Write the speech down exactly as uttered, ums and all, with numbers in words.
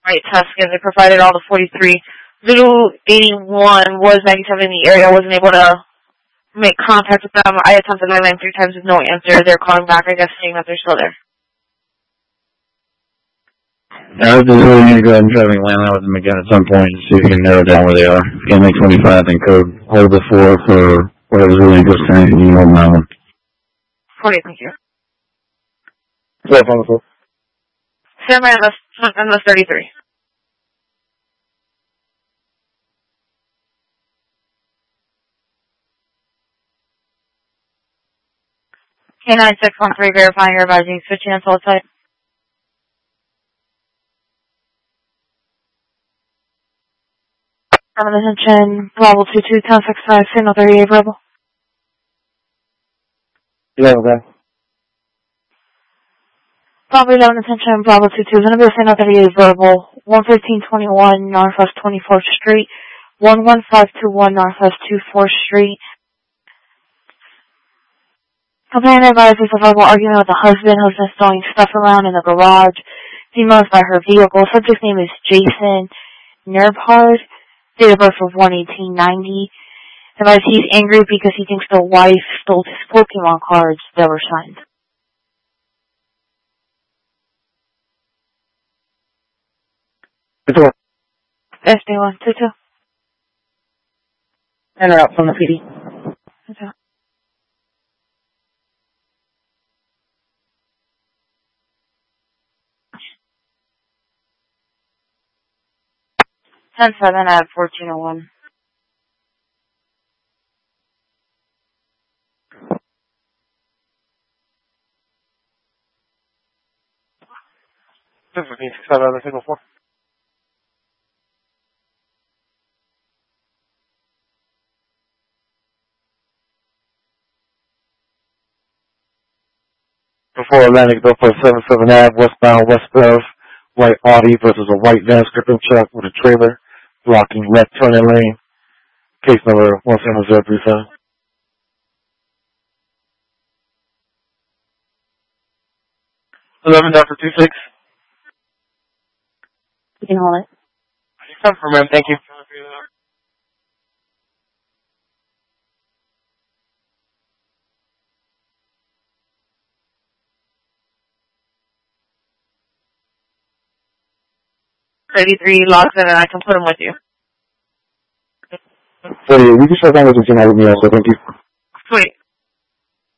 Right, Tuscan. They provided all the forty-three. Zulu eighty-one was ninety-seven in the area. I wasn't able to make contact with them. I attempted my line three times with no answer. They're calling back, I guess, saying that they're still there. I would just really need to go ahead and try to land out with them again at some point to see if we can narrow down where they are. Again, make twenty-five and code hold the four for whatever's really interesting. You can hold that one. forty, thank you. Yeah, on the four. Stand by on the, on the thirty-three. K nine six one three verifying your advising. Switching on salt site. From attention, Bravo two two, ten six five, signal thirty-eight, Bravo. Yeah, okay. Bravo eleven, attention, Bravo two two, Zenneville, signal thirty-eight, Bravo. one fifteen twenty-one, Northwest twenty-fourth Street. one one five two one, Northwest twenty-fourth Street. Complainant advises a verbal argument with the husband. Husband throwing stuff around in the garage. Female is by her vehicle. Subject's name is Jason Nerbhard. Date of birth of one eighteen ninety. Advice he's angry because he thinks the wife stole his Pokemon cards that were signed. It's all. S D one two two. Enter out from the P D. Okay. ten seven at fourteen oh one. fifteen six seven on the signal four. Before Atlantic Bellflower seven seven Ave, westbound west of white Audi versus a white Van Scriptum truck with a trailer blocking left turning lane. Case number one seven zero three seven. eleven Doctor two six. You can hold it. Confirm, ma'am. Thank you. thirty-three logs in and I can put them with you. So, we can shut down this and with me also. Thank you.